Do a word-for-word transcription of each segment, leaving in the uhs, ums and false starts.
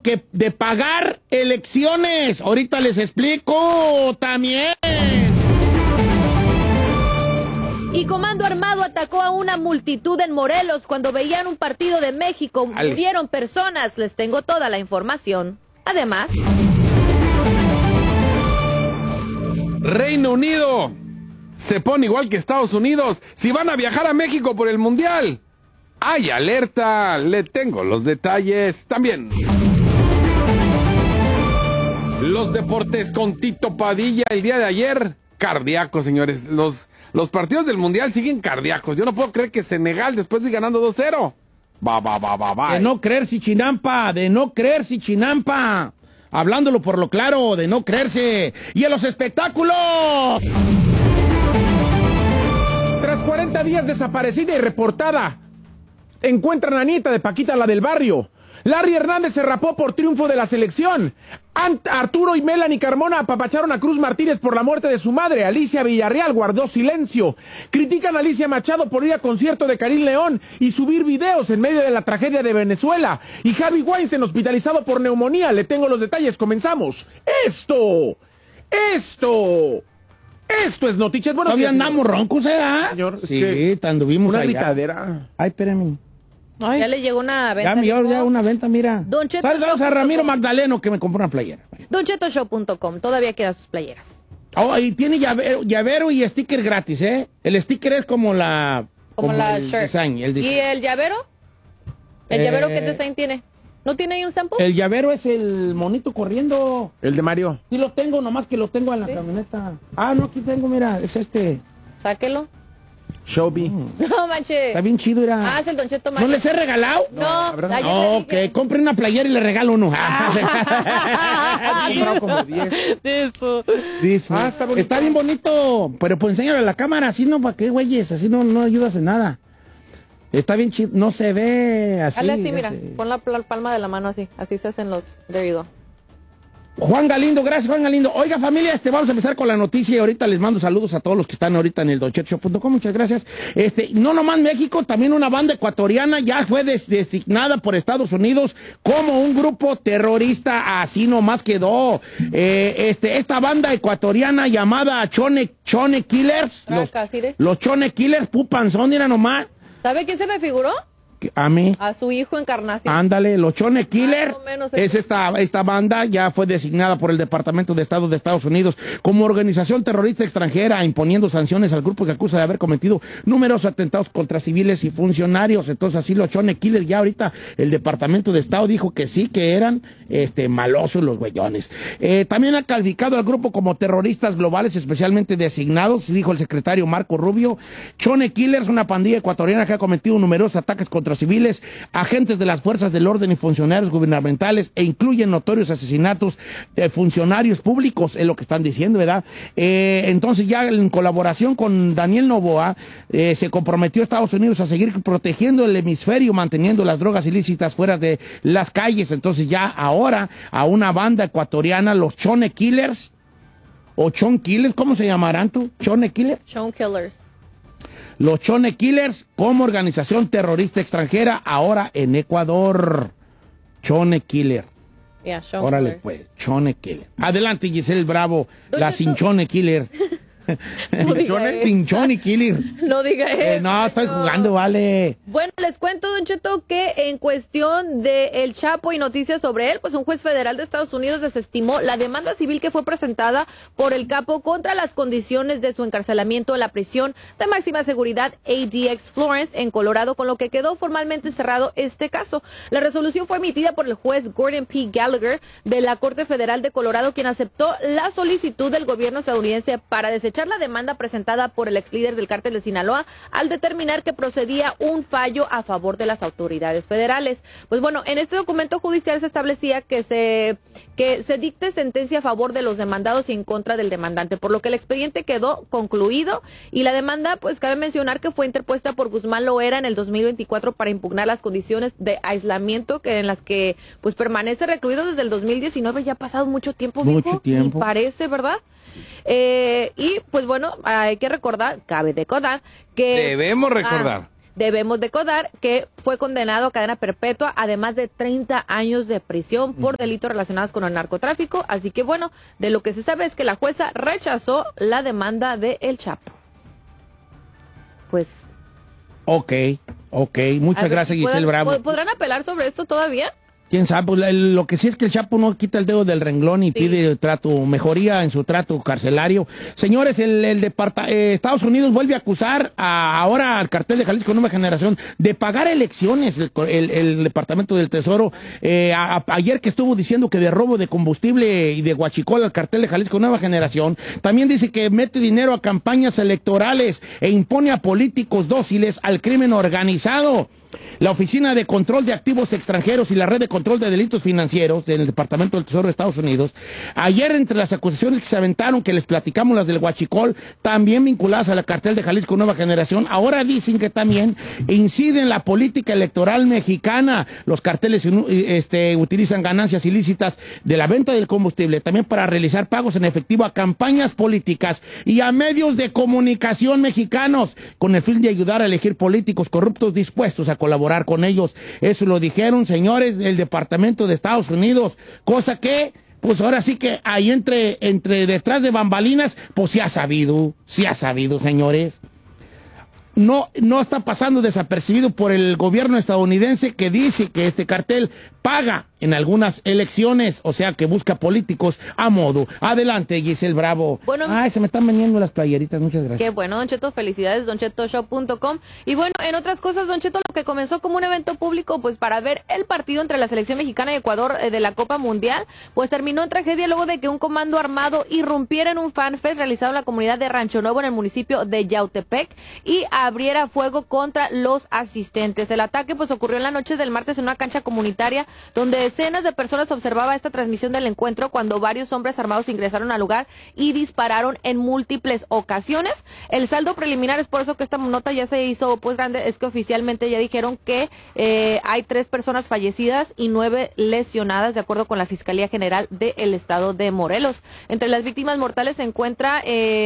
que de pagar elecciones. Ahorita les explico también. Y Comando Armado atacó a una multitud en Morelos cuando veían un partido de México. Ale. Murieron personas. Les tengo toda la información. Además, Reino Unido se pone igual que Estados Unidos si van a viajar a México por el Mundial. ¡Hay alerta! Le tengo los detalles también. Los deportes con Tito Padilla el día de ayer. Cardíacos, señores. Los, los partidos del Mundial siguen cardíacos. Yo no puedo creer que Senegal después de ganando dos cero. Va, va, va, va, va. De no creerse, Chinampa, de no creerse, Chinampa. Hablándolo por lo claro, de no creerse. ¡Y en los espectáculos! Tras cuarenta días desaparecida y reportada, encuentran a nieta de Paquita, la del barrio. Larry Hernández se rapó por triunfo de la selección. Ant Arturo y Melanie Carmona apapacharon a Cruz Martínez por la muerte de su madre. Alicia Villarreal guardó silencio. Critican a Alicia Machado por ir a concierto de Karim León y subir videos en medio de la tragedia de Venezuela. Y Harvey Weinstein hospitalizado por neumonía. Le tengo los detalles. Comenzamos. Esto, esto, esto es Noticias. Bueno, Todavía andamos roncos, ¿eh? Señor, es sí, que anduvimos una allá. gritadera. Ay, espérame. Ay. ya le llegó una venta. Ya, ya, ya una venta, mira. Don Cheto Saludos Show a Ramiro punto com. Magdaleno que me compró una playera. don cheto show punto com. Todavía quedan sus playeras. Oh, y tiene llavero, llavero y sticker gratis, ¿eh? El sticker es como la... Como, la el shirt. design, el ¿Y design. el llavero? ¿El Eh, llavero qué design tiene? ¿No tiene ahí un sample? El llavero es el monito corriendo. El de Mario. Sí lo tengo, nomás que lo tengo en la camioneta. Ah, no, aquí tengo, mira, es este. Sáquelo. Showbie. No, manches. Está bien chido, era. Ah, es el Don Cheto ¿No Mario. les he regalado? No, ¿verdad? ayer No, le dije. que compren una playera y le regalo uno. He comprado como diez. Eso. Dice, Ah, está bonito. Está bien bonito, pero pues enséñalo a la cámara, así no, ¿para qué, güeyes? Así no, no ayudas en nada. Está bien chido, no se ve así. Hazle así, mira. este. Pon la pl- palma de la mano así. Así se hacen los... There you go. Juan Galindo, gracias Juan Galindo. Oiga familia, este vamos a empezar con la noticia y ahorita les mando saludos a todos los que están ahorita en el don cheto show punto com, muchas gracias. Este, no nomás México, también una banda ecuatoriana ya fue des designada por Estados Unidos como un grupo terrorista, así nomás quedó. Eh, este, esta banda ecuatoriana llamada Chone, Chone Killers, los, Traca, ¿sí, de? los Chone Killers, pupanzón, mira nomás, ¿Sabe quién se me figuró? que- a mí. A su hijo Encarnación. Ándale, los Chone Killer, Más o menos es eso. esta, esta banda, ya fue designada por el Departamento de Estado de Estados Unidos como organización terrorista extranjera, imponiendo sanciones al grupo que acusa de haber cometido numerosos atentados contra civiles y funcionarios. Entonces así los Chone Killer, ya ahorita el Departamento de Estado dijo que sí, que eran este, malosos los güeyones. Eh, también ha calificado al grupo como terroristas globales especialmente designados, dijo el secretario Marco Rubio. Chone Killers, una pandilla ecuatoriana que ha cometido numerosos ataques contra civiles, agentes de las fuerzas del orden y funcionarios gubernamentales, e incluyen notorios asesinatos de funcionarios públicos, es lo que están diciendo, ¿verdad? Eh, entonces ya en colaboración con Daniel Noboa, eh, se comprometió Estados Unidos a seguir protegiendo el hemisferio, manteniendo las drogas ilícitas fuera de las calles. Entonces ya ahora a una banda ecuatoriana, los Chone Killers, o Chon Killers, ¿cómo se llamarán tú? Chone Killers. Shown Killers. Los Chone Killers como organización terrorista extranjera ahora en Ecuador. Chone Killer. Yeah, Shown Órale Killers. pues, Chone Killer. Adelante Giselle Bravo, Don la Cheto. sin Chone Killer. No diga eso. Sin Chone Killer. No diga eso. Eh, no, estoy señor. jugando, vale. Bueno, les cuento, Don Cheto, que en cuestión de El Chapo y noticias sobre él, pues un juez federal de Estados Unidos desestimó la demanda civil que fue presentada por el capo contra las condiciones de su encarcelamiento en la prisión de máxima seguridad A D X Florence en Colorado, con lo que quedó formalmente cerrado este caso. La resolución fue emitida por el juez Gordon P. Gallagher de la Corte Federal de Colorado, quien aceptó la solicitud del gobierno estadounidense para desechar la demanda presentada por el ex líder del cártel de Sinaloa al determinar que procedía un fallo a favor de las autoridades federales. Pues bueno, en este documento judicial se establecía que se que se dicte sentencia a favor de los demandados y en contra del demandante, por lo que el expediente quedó concluido y la demanda, pues cabe mencionar que fue interpuesta por Guzmán Loera en el dos mil veinticuatro para impugnar las condiciones de aislamiento que en las que pues permanece recluido desde el dos mil diecinueve. Ya ha pasado mucho tiempo, Mucho viejo, tiempo. y parece, ¿verdad? Eh, y pues bueno, hay que recordar, cabe recordar que Debemos recordar. Ah, Debemos decodar que fue condenado a cadena perpetua, además de treinta años de prisión por delitos relacionados con el narcotráfico. Así que bueno, de lo que se sabe es que la jueza rechazó la demanda de El Chapo. Pues... Ok, ok. Muchas ver, gracias, Giselle Bravo. ¿Podrán apelar sobre esto todavía? ¿Quién sabe? Pues, el- lo que sí es que el Chapo no quita el dedo del renglón y Sí. pide trato, mejoría en su trato carcelario. Señores, el, el departa- eh, Estados Unidos vuelve a acusar a- ahora al cartel de Jalisco Nueva Generación de pagar elecciones. El, el- el Departamento del Tesoro, eh, a- a- ayer que estuvo diciendo que de robo de combustible y de huachicol al cartel de Jalisco Nueva Generación, también dice que mete dinero a campañas electorales e impone a políticos dóciles al crimen organizado. La Oficina de Control de Activos Extranjeros y la Red de Control de Delitos Financieros del Departamento del Tesoro de Estados Unidos, ayer entre las acusaciones que se aventaron, que les platicamos las del huachicol, también vinculadas a la cartel de Jalisco Nueva Generación, ahora dicen que también inciden en la política electoral mexicana. Los carteles este, utilizan ganancias ilícitas de la venta del combustible también para realizar pagos en efectivo a campañas políticas y a medios de comunicación mexicanos, con el fin de ayudar a elegir políticos corruptos dispuestos a colaborar con ellos. Eso lo dijeron, señores, del Departamento de Estados Unidos, cosa que, pues ahora sí que ahí entre, entre detrás de bambalinas, pues sí ha sabido, sí ha sabido, señores. No, no está pasando desapercibido por el gobierno estadounidense, que dice que este cartel paga en algunas elecciones, o sea que busca políticos a modo. Adelante, Giselle Bravo. Bueno, Ay, se me están vendiendo las playeritas, muchas gracias. Qué bueno, Don Cheto, felicidades, don cheto show punto com. Y bueno, en otras cosas, Don Cheto, lo que comenzó como un evento público, pues para ver el partido entre la selección mexicana y Ecuador eh, de la Copa Mundial, pues terminó en tragedia luego de que un comando armado irrumpiera en un fanfest realizado en la comunidad de Rancho Nuevo en el municipio de Yautepec y abriera fuego contra los asistentes. El ataque pues ocurrió en la noche del martes en una cancha comunitaria donde decenas de personas observaba esta transmisión del encuentro cuando varios hombres armados ingresaron al lugar y dispararon en múltiples ocasiones. El saldo preliminar, es por eso que esta nota ya se hizo pues grande, es que oficialmente ya dijeron que eh, hay tres personas fallecidas y nueve lesionadas, de acuerdo con la Fiscalía General del Estado de Morelos. Entre las víctimas mortales se encuentra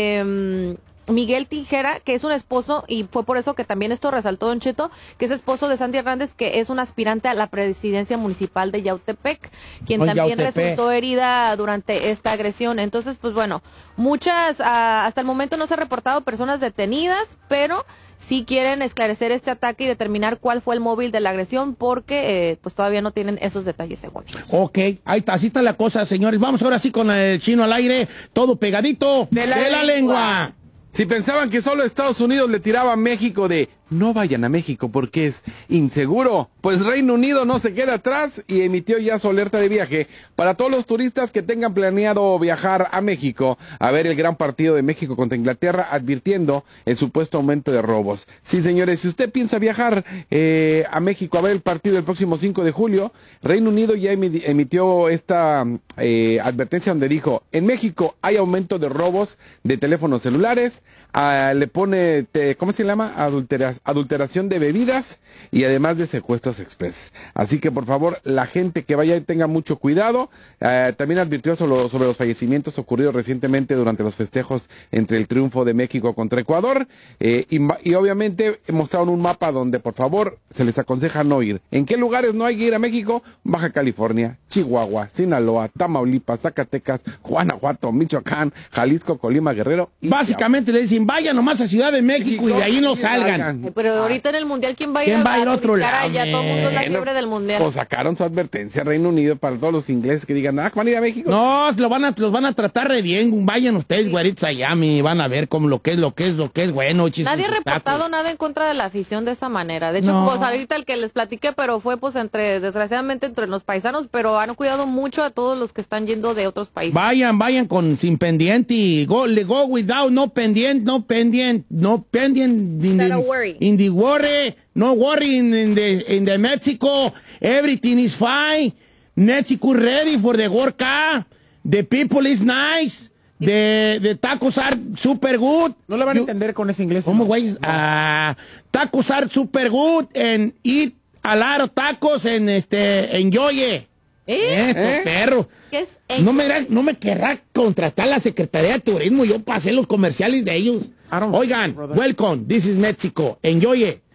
eh, Miguel Tijera, que es un esposo, y fue por eso que también esto resaltó Don Cheto, que es esposo de Sandy Hernández, que es un aspirante a la presidencia municipal de Yautepec, quien Oh, también Yautepec. resultó herida durante esta agresión. Entonces, pues bueno, muchas, ah, hasta el momento no se han reportado personas detenidas, pero sí quieren esclarecer este ataque y determinar cuál fue el móvil de la agresión, porque eh, pues todavía no tienen esos detalles según ellos. Ok, ahí está, así está la cosa, señores. Vamos ahora sí con el chino al aire, todo pegadito de la, de la lengua. Si pensaban que solo Estados Unidos le tiraba a México de no vayan a México porque es inseguro, pues Reino Unido no se queda atrás y emitió ya su alerta de viaje para todos los turistas que tengan planeado viajar a México a ver el gran partido de México contra Inglaterra, advirtiendo el supuesto aumento de robos. Sí, señores, si usted piensa viajar eh, a México a ver el partido el próximo cinco de julio, Reino Unido ya emi- emitió esta eh, advertencia donde dijo, en México hay aumento de robos de teléfonos celulares, ah, le pone, te, ¿cómo se llama? Adulteras, adulteración de bebidas y además de secuestros express. Así que por favor, la gente que vaya tenga mucho cuidado. Eh, también advirtió sobre, sobre los fallecimientos ocurridos recientemente durante los festejos entre el triunfo de México contra Ecuador. Eh, y, y obviamente mostraron un mapa donde por favor se les aconseja no ir. ¿En qué lugares no hay que ir a México? Baja California, Chihuahua, Sinaloa, Tamaulipas, Zacatecas, Guanajuato, Michoacán, Jalisco, Colima, Guerrero. Y Básicamente le dicen, vayan nomás a Ciudad de México, y de ahí no y salgan. Eh, Pero ahorita en el Mundial, ¿quién va a ir, ¿Quién va a ir a otro ubicar lado, allá? Todo el mundo es la men? fiebre del Mundial. Pues sacaron su advertencia Reino Unido para todos los ingleses que digan, ah, van a ir a México. No, lo van a, los van a tratar re bien. Vayan ustedes, güeritos, allá, mi, van a ver cómo lo que es, lo que es, lo que es bueno. chis, Nadie ha sus reportado tacos. nada en contra de la afición de esa manera. De hecho, No. pues ahorita el que les platiqué, pero fue pues entre, desgraciadamente, entre los paisanos, pero han cuidado mucho a todos los que están yendo de otros países. Vayan, vayan con sin pendiente y go, le go without, no pendiente, no pendiente, no pendiente. In Not a the, worry. in the worry, no worry in, in the in the Mexico, everything is fine. Mexico ready for the World Cup. The people is nice. The, the tacos are super good. No le van a You- entender con ese inglés. ¿Cómo, güey? Ah, tacos are super good and eat a lot of tacos and este, enjoy it. ¿Eh? Eh, pues, perro. ¿Qué es? No me, da- no me querrá contratar la Secretaría de Turismo, yo pasé los comerciales de ellos. I don't- Oigan, brother. welcome, this is Mexico, enjoy it.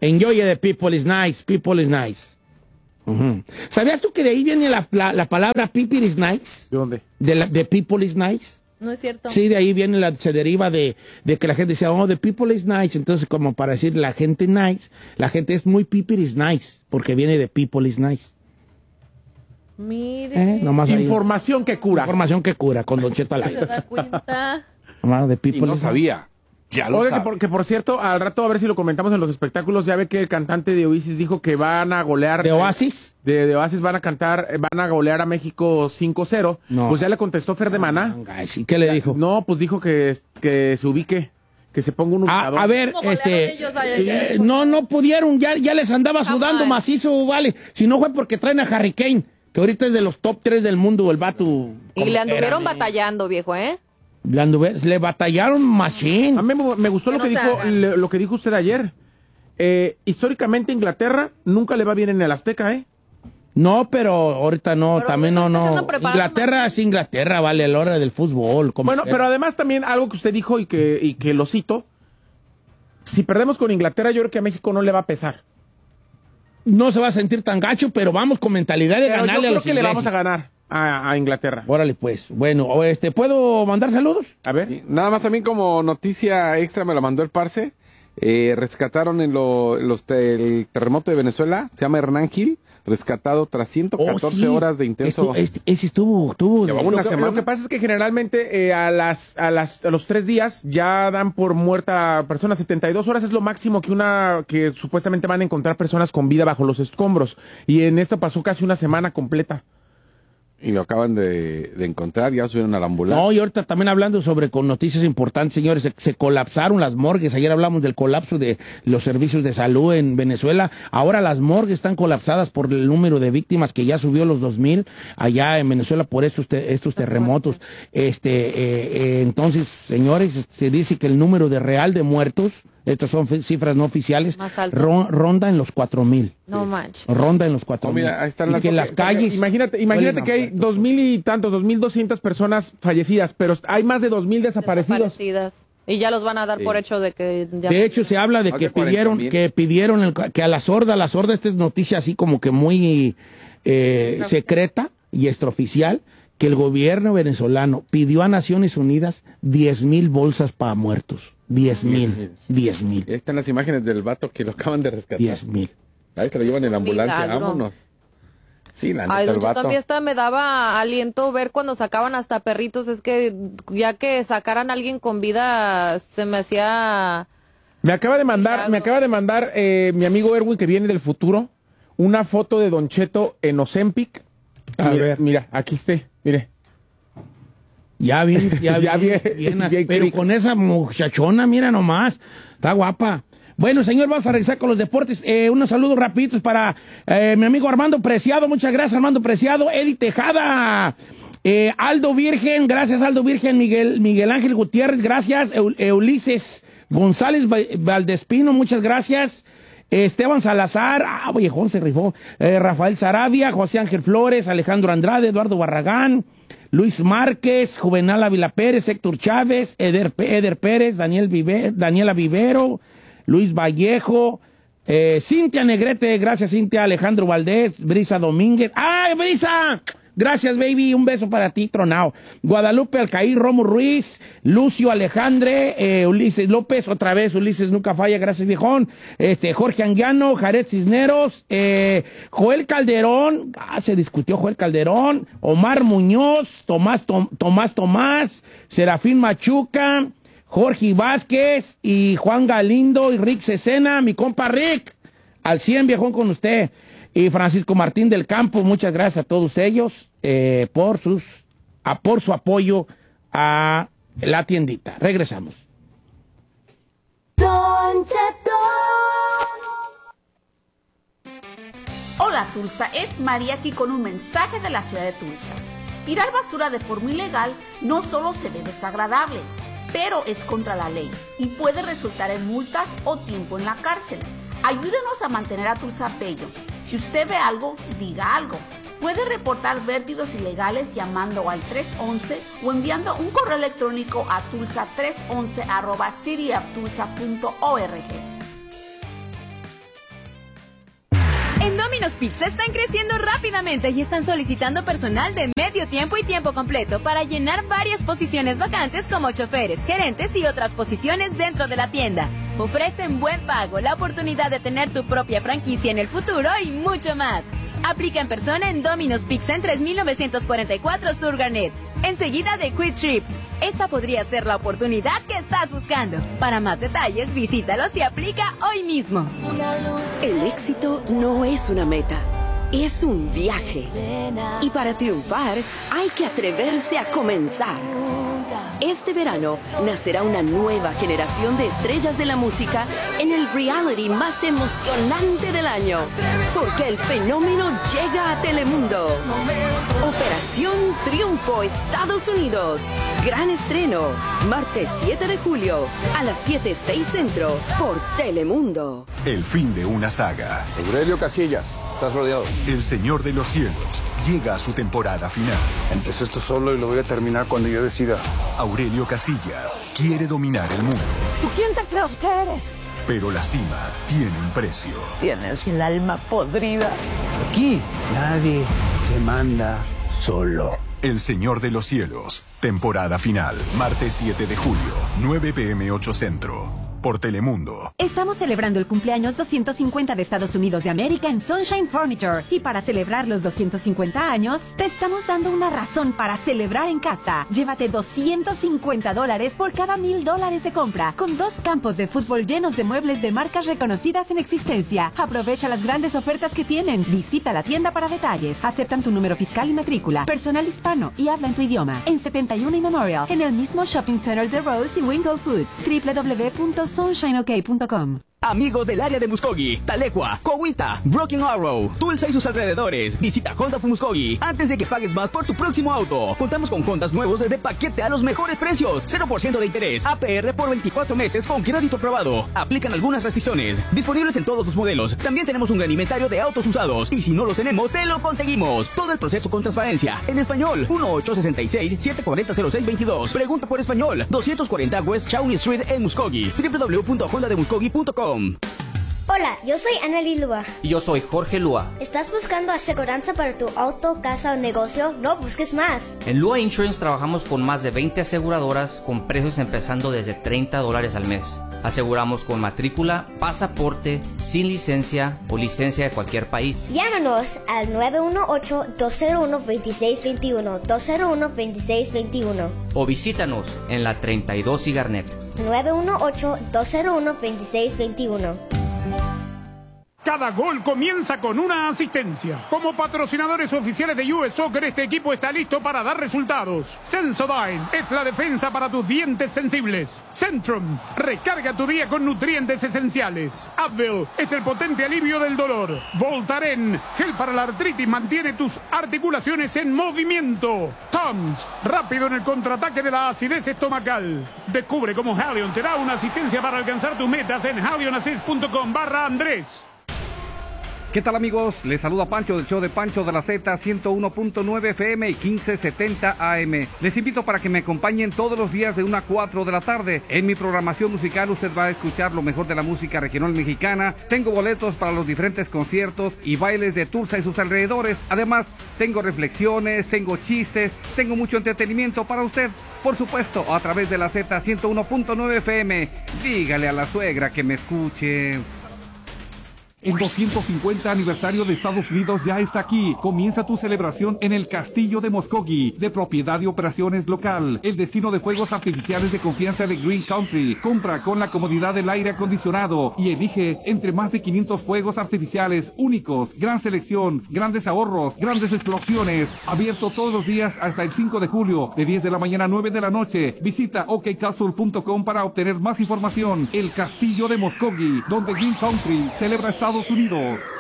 Enjoy the people is nice, people is nice. Uh-huh. ¿Sabías tú que de ahí viene la, la, la palabra people is nice? ¿De dónde? De, la, de people is nice. No es cierto. Sí, de ahí viene la, se deriva de, de que la gente decía, oh, the people is nice. Entonces, como para decir la gente nice, la gente es muy people is nice, porque viene de people is nice. Mire. ¿Eh? Nomás ahí. Información que cura. Información que cura, con Don Cheto al ¿Se aire. da cuenta? Nomás de people Y no is nice. sabía. Ya lo Oye, que sabe. por, que por cierto, al rato a ver si lo comentamos en los espectáculos, ya ve que el cantante de Oasis dijo que van a golear... ¿De Oasis? De, de Oasis van a cantar, eh, van a golear a México cinco cero. No. Pues ya le contestó Fer de Maná. Ay, sí, ¿qué le dijo? No, pues dijo que, que se ubique, que se ponga un A, ubicador. a ver, ¿Cómo este, golearon ellos ayer? eh, no, no pudieron, ya, ya les andaba Jamás. sudando macizo, vale. Si no fue porque traen a Harry Kane, que ahorita es de los top tres del mundo, el vato. Y le anduvieron Espérame. batallando, viejo, ¿eh? Le, anduve- le batallaron machín. A mí me, me gustó Que lo no que se dijo hagan. le- lo que dijo usted ayer. Eh, históricamente Inglaterra nunca le va bien en el Azteca, ¿eh? No, pero ahorita no, Pero también no, ahorita se no. están preparando Inglaterra más. es Inglaterra, vale, a la hora del fútbol. como Bueno, quiera. pero además también algo que usted dijo y que, y que lo cito, si perdemos con Inglaterra yo creo que a México no le va a pesar. No se va a sentir tan gacho, pero vamos con mentalidad de Pero yo ganarle a creo los que le vamos a ingleses. ganar a, a Inglaterra. Órale, pues. Bueno, o este, ¿puedo mandar saludos? A ver. Sí, nada más también como noticia extra me lo mandó el Parce. Eh, rescataron en lo, los te- el terremoto de Venezuela, se llama Hernán Gil, rescatado tras ciento catorce Oh, sí. horas de intenso... Estu- este- ese estuvo, estuvo. Llevaba Lo una que, semana. lo que pasa es que generalmente eh, a, las, a, las, a los tres días ya dan por muerta a personas. setenta y dos horas es lo máximo que una que supuestamente van a encontrar personas con vida bajo los escombros. Y en esto pasó casi una semana completa. Y lo acaban de, de encontrar, ya subieron a la ambulancia. No, y ahorita también hablando sobre con noticias importantes, señores, se, se colapsaron las morgues. Ayer hablamos del colapso de los servicios de salud en Venezuela. Ahora las morgues están colapsadas por el número de víctimas que ya subió los dos mil allá en Venezuela por estos, te- estos terremotos. Este, eh, eh, entonces, señores, se dice que el número de real de muertos, estas son fi- cifras no oficiales, Más alto. ron- ronda en los cuatro mil. No manches. Ronda en los cuatro Oh, mil. mira, ahí están y las que fotos. las calles... Imagínate, imagínate huelen que a hay muertos. dos mil y tantos, dos mil doscientas personas fallecidas, pero hay más de dos mil desaparecidos. Desaparecidas. Y ya los van a dar Sí. por hecho de que ya... De hecho, se habla de Más que de cuarenta pidieron, mil. que pidieron el- que a la sorda, la sorda, esta es noticia así como que muy eh, secreta y extraoficial, que el gobierno venezolano pidió a Naciones Unidas diez mil bolsas para muertos. diez mil. diez mil. Ahí están las imágenes del vato que lo acaban de rescatar. diez mil. Ahí se lo llevan en la ambulancia, Milagro. vámonos. Sí, la neta, Ay, el don Cheto, vato. a mí hasta me daba aliento ver cuando sacaban hasta perritos. Es que ya que sacaran a alguien con vida, se me hacía... Me acaba de mandar, Milagro. me acaba de mandar eh, mi amigo Erwin, que viene del futuro, una foto de Don Cheto en Ozempic. A mira, ver. mira, aquí está, mire. Ya bien, ya, Ya bien, bien, bien, bien pero crico. con esa muchachona, mira nomás, está guapa. Bueno, señor, vamos a regresar con los deportes. Eh, unos saludos rapiditos para eh, mi amigo Armando Preciado, muchas gracias Armando Preciado, Eddie Tejada, eh, Aldo Virgen, gracias Aldo Virgen, Miguel, Miguel Ángel Gutiérrez, gracias, Eu- Ulises González Va- Valdespino, muchas gracias. Esteban Salazar, ah, viejón se rifó, eh, Rafael Sarabia, José Ángel Flores, Alejandro Andrade, Eduardo Barragán, Luis Márquez, Juvenal Ávila Pérez, Héctor Chávez, Eder, Eder Pérez, Daniel Vive- Daniela Vivero, Luis Vallejo, eh, Cintia Negrete, gracias Cintia, Alejandro Valdés, Brisa Domínguez, ¡ay, Brisa! Gracias, baby, un beso para ti, tronao. Guadalupe Alcaí, Romo Ruiz, Lucio Alejandre, eh, Ulises López, otra vez, Ulises nunca falla, gracias, viejón. Este, Jorge Anguiano, Jared Cisneros, eh, Joel Calderón, ah, se discutió Joel Calderón, Omar Muñoz, Tomás, Tom- Tomás Tomás, Serafín Machuca, Jorge Vázquez y Juan Galindo y Rick Cesena, mi compa Rick, al cien, viejón, con usted. Y Francisco Martín del Campo, muchas gracias a todos ellos eh, por sus a, por su apoyo a la tiendita. Regresamos. Don Cheto. Hola Tulsa, es María aquí con un mensaje de la ciudad de Tulsa. Tirar basura de forma ilegal no solo se ve desagradable, pero es contra la ley y puede resultar en multas o tiempo en la cárcel. Ayúdenos a mantener a Tulsa bello. Si usted ve algo, diga algo. Puede reportar vertidos ilegales llamando al tres once o enviando un correo electrónico a tulsa tres once arroba city of tulsa punto org. En Domino's Pizza están creciendo rápidamente y están solicitando personal de medio tiempo y tiempo completo para llenar varias posiciones vacantes como choferes, gerentes y otras posiciones dentro de la tienda. Ofrecen buen pago, la oportunidad de tener tu propia franquicia en el futuro y mucho más. Aplica en persona en Domino's Pizza en tres mil novecientos cuarenta y cuatro Sur Garnet, enseguida de Quick Trip. Esta podría ser la oportunidad que estás buscando. Para más detalles, visítalos y aplica hoy mismo. El éxito no es una meta, es un viaje. Y para triunfar, hay que atreverse a comenzar. Este verano nacerá una nueva generación de estrellas de la música en el reality más emocionante del año, porque el fenómeno llega a Telemundo. Operación Triunfo Estados Unidos. Gran estreno, martes siete de julio a las siete seis centro por Telemundo. El fin de una saga. Aurelio Casillas, estás rodeado. El Señor de los Cielos llega a su temporada final. Empecé esto solo y lo voy a terminar cuando yo decida. Aurelio Casillas quiere dominar el mundo. ¿Tú quién te crees que eres? Pero la cima tiene un precio. Tienes el alma podrida. Aquí nadie se manda solo. El Señor de los Cielos, temporada final, martes siete de julio, nueve pe eme ocho centro. Por Telemundo. Estamos celebrando el cumpleaños doscientos cincuenta de Estados Unidos de América en Sunshine Furniture. Y para celebrar los doscientos cincuenta años, te estamos dando una razón para celebrar en casa. Llévate doscientos cincuenta dólares por cada mil dólares de compra, con dos campos de fútbol llenos de muebles de marcas reconocidas en existencia. Aprovecha las grandes ofertas que tienen. Visita la tienda para detalles. Aceptan tu número fiscal y matrícula. Personal hispano y habla en tu idioma. En setenta y uno y Memorial, en el mismo Shopping Center de Rose y Wingo Foods. doble u doble u doble u punto sunshine ok punto com. Amigos del área de Muskogee, Talecua, Cowita, Broken Arrow, Tulsa y sus alrededores, visita Honda of Muskogee antes de que pagues más por tu próximo auto. Contamos con Hondas nuevos de paquete a los mejores precios, cero por ciento de interés, A P R por veinticuatro meses con crédito aprobado. Aplican algunas restricciones, disponibles en todos los modelos. También tenemos un gran inventario de autos usados y si no los tenemos, te lo conseguimos. Todo el proceso con transparencia, en español, uno ocho seis seis, siete cuatro cero, cero seis dos dos. Pregunta por español, doscientos cuarenta West Shawnee Street en Muskogee, doble u doble u doble u punto honda de muskogee punto com. Hola, yo soy Anneli Lua. Y yo soy Jorge Lua. ¿Estás buscando aseguranza para tu auto, casa o negocio? No busques más. En Lua Insurance trabajamos con más de veinte aseguradoras con precios empezando desde treinta dólares al mes. Aseguramos con matrícula, pasaporte, sin licencia o licencia de cualquier país. Llámanos al nueve uno ocho, dos cero uno, dos seis dos uno, dos cero uno, dos seis dos uno. O visítanos en la treinta y dos y Garnet. nueve uno ocho, dos cero uno, dos seis dos uno. Cada gol comienza con una asistencia. Como patrocinadores oficiales de U S Soccer, este equipo está listo para dar resultados. Sensodyne es la defensa para tus dientes sensibles. Centrum, recarga tu día con nutrientes esenciales. Advil es el potente alivio del dolor. Voltaren, gel para la artritis, mantiene tus articulaciones en movimiento. Tums, rápido en el contraataque de la acidez estomacal. Descubre cómo Halion te da una asistencia para alcanzar tus metas en halionassist punto com barra Andrés. ¿Qué tal, amigos? Les saluda Pancho del show de Pancho de la Z, ciento uno punto nueve F M y quince setenta A M. Les invito para que me acompañen todos los días de una a cuatro de la tarde. En mi programación musical usted va a escuchar lo mejor de la música regional mexicana. Tengo boletos para los diferentes conciertos y bailes de Tulsa y sus alrededores. Además, tengo reflexiones, tengo chistes, tengo mucho entretenimiento para usted. Por supuesto, a través de la Z, ciento uno punto nueve F M. Dígale a la suegra que me escuche. El doscientos cincuenta aniversario de Estados Unidos ya está aquí. Comienza tu celebración en el Castillo de Muskogee, de propiedad y operaciones local. El destino de fuegos artificiales de confianza de Green Country. Compra con la comodidad del aire acondicionado y elige entre más de quinientos fuegos artificiales únicos. Gran selección, grandes ahorros, grandes explosiones. Abierto todos los días hasta el cinco de julio, de diez de la mañana a nueve de la noche. Visita o k castle punto com para obtener más información. El Castillo de Muskogee, donde Green Country celebra Estados Unidos.